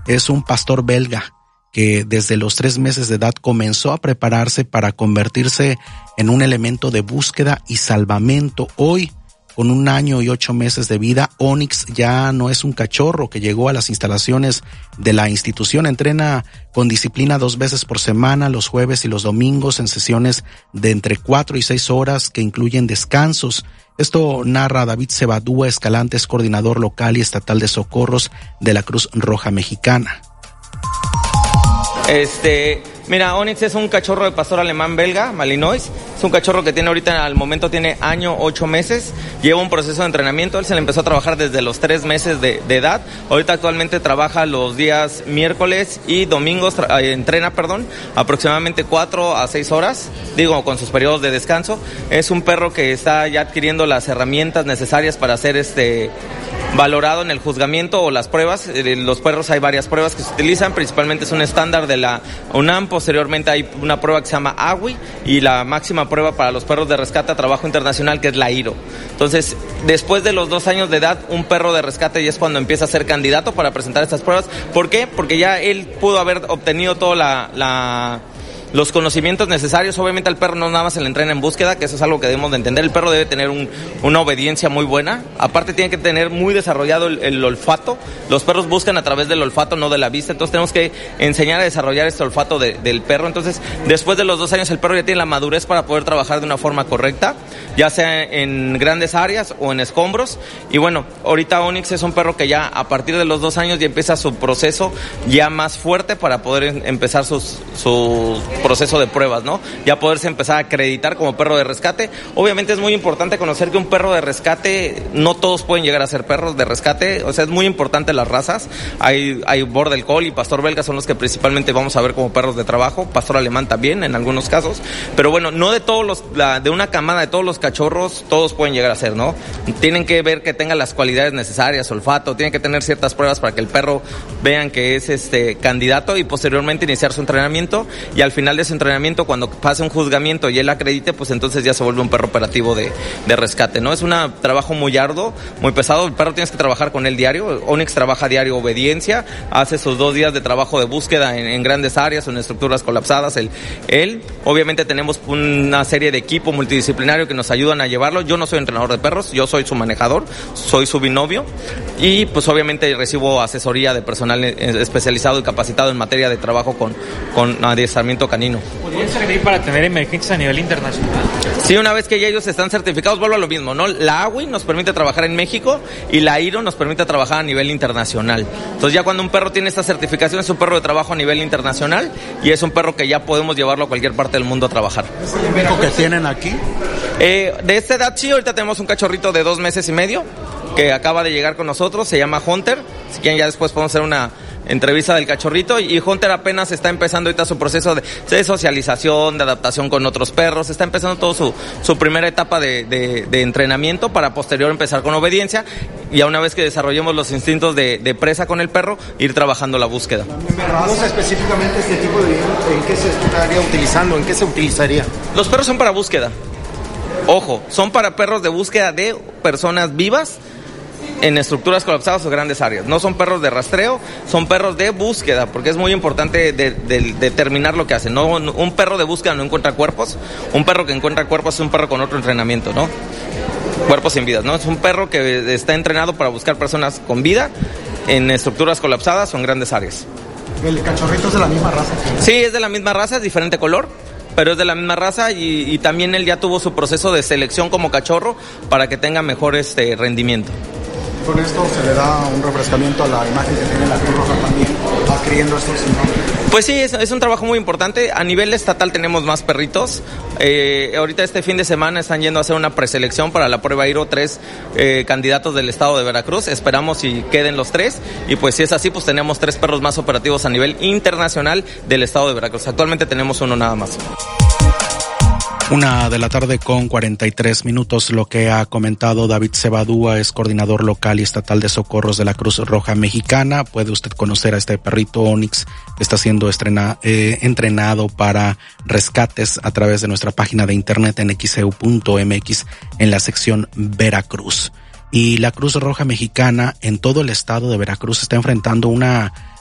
es un pastor belga que desde los 3 meses de edad comenzó a prepararse para convertirse en un elemento de búsqueda y salvamento. Hoy, con 1 año y 8 meses de vida, Onyx ya no es un cachorro que llegó a las instalaciones de la institución. Entrena con disciplina 2 veces por semana, los jueves y los domingos, en sesiones de entre 4 y 6 horas que incluyen descansos. Esto narra David Cebadúa Escalante, es coordinador local y estatal de socorros de la Cruz Roja Mexicana. Mira, Onyx es un cachorro de pastor alemán belga, Malinois. Es un cachorro que tiene ahorita, al momento tiene 1 año, 8 meses. Lleva un proceso de entrenamiento. Él se le empezó a trabajar desde los 3 meses de edad. Ahorita actualmente trabaja los días miércoles y domingos, entrena, aproximadamente 4 a 6 horas, con sus periodos de descanso. Es un perro que está ya adquiriendo las herramientas necesarias para ser valorado en el juzgamiento o las pruebas. Los perros, hay varias pruebas que se utilizan, principalmente es un estándar de la UNAM. Posteriormente hay una prueba que se llama AWI y la máxima prueba para los perros de rescate a trabajo internacional, que es la IRO. Entonces, después de los 2 años de edad, un perro de rescate ya es cuando empieza a ser candidato para presentar estas pruebas. ¿Por qué? Porque ya él pudo haber obtenido toda los conocimientos necesarios. Obviamente al perro no nada más se le entrena en búsqueda, que eso es algo que debemos de entender. El perro debe tener una obediencia muy buena. Aparte tiene que tener muy desarrollado el olfato. Los perros buscan a través del olfato, no de la vista. Entonces tenemos que enseñar a desarrollar este olfato del perro. Entonces, después de los 2 años, el perro ya tiene la madurez para poder trabajar de una forma correcta, ya sea en grandes áreas o en escombros. Y bueno, ahorita Onyx es un perro que ya a partir de los 2 años ya empieza su proceso ya más fuerte para poder empezar su proceso de pruebas, ¿no? Ya poderse empezar a acreditar como perro de rescate. Obviamente es muy importante conocer que un perro de rescate, no todos pueden llegar a ser perros de rescate. O sea, es muy importante las razas. Hay Border Collie y pastor belga, son los que principalmente vamos a ver como perros de trabajo. Pastor alemán también en algunos casos. Pero bueno, no de todos de una camada de todos los cachorros, todos pueden llegar a ser, ¿no? Tienen que ver que tengan las cualidades necesarias, olfato, tienen que tener ciertas pruebas para que el perro vean que es candidato, y posteriormente iniciar su entrenamiento, y al final de su entrenamiento, cuando pase un juzgamiento y él acredite, pues entonces ya se vuelve un perro operativo de rescate, ¿no? Es un trabajo muy arduo, muy pesado. El perro tienes que trabajar con él diario. Onyx trabaja diario obediencia, hace sus 2 días de trabajo de búsqueda en grandes áreas o en estructuras colapsadas. Él, obviamente tenemos una serie de equipo multidisciplinario que nos ayudan a llevarlo. Yo no soy entrenador de perros, yo soy su manejador, soy su binomio, y pues obviamente recibo asesoría de personal especializado y capacitado en materia de trabajo con adiestramiento canino. ¿Podrían servir para tener emergencias a nivel internacional? Sí, una vez que ya ellos están certificados, vuelvo a lo mismo, ¿no? La AWI nos permite trabajar en México y la IRO nos permite trabajar a nivel internacional. Entonces ya cuando un perro tiene esta certificación, es un perro de trabajo a nivel internacional y es un perro que ya podemos llevarlo a cualquier parte del mundo a trabajar. ¿Es el único que tienen aquí? De esta edad sí, ahorita tenemos un cachorrito de 2 meses y medio que acaba de llegar con nosotros, se llama Hunter. Si quieren ya después podemos hacer una entrevista del cachorrito, y Hunter apenas está empezando ahorita su proceso de socialización, de adaptación con otros perros. Está empezando todo su primera etapa de entrenamiento para posterior empezar con obediencia, y a una vez que desarrollemos los instintos de presa con el perro, ir trabajando la búsqueda. No sé específicamente este tipo de video, ¿en qué se estaría utilizando? ¿En qué se utilizaría? Los perros son para búsqueda. Ojo, son para perros de búsqueda de personas vivas en estructuras colapsadas o grandes áreas. No son perros de rastreo, son perros de búsqueda, porque es muy importante determinar lo que hacen. No, un perro de búsqueda no encuentra cuerpos. Un perro que encuentra cuerpos es un perro con otro entrenamiento, ¿no? Cuerpos sin vidas, ¿no? Es un perro que está entrenado para buscar personas con vida en estructuras colapsadas o en grandes áreas. ¿El cachorrito es de la misma raza? Sí, es de la misma raza, es diferente color, pero es de la misma raza, y también él ya tuvo su proceso de selección como cachorro para que tenga mejor rendimiento. Con esto se le da un refrescamiento a la imagen que tiene la Cruz Roja también, adquiriendo estos síndromes. Pues sí, es un trabajo muy importante. A nivel estatal tenemos más perritos. Ahorita este fin de semana están yendo a hacer una preselección para la prueba IRO 3 candidatos del estado de Veracruz. Esperamos y queden los 3. Y pues si es así, pues tenemos 3 perros más operativos a nivel internacional del estado de Veracruz. Actualmente tenemos uno nada más. 1:43 p.m, lo que ha comentado David Cebadúa, es coordinador local y estatal de socorros de la Cruz Roja Mexicana. Puede usted conocer a este perrito Onyx, que está siendo entrenado para rescates a través de nuestra página de internet en xeu.mx en la sección Veracruz. Y la Cruz Roja Mexicana en todo el estado de Veracruz está enfrentando una